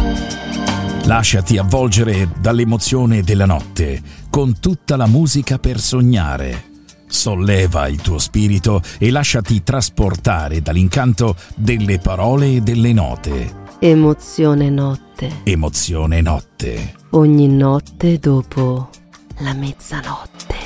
Lasciati avvolgere dall'emozione della notte con tutta la musica per sognare. Solleva il tuo spirito e lasciati trasportare dall'incanto delle parole e delle note. Emozione notte. Emozione notte. Ogni notte dopo la mezzanotte.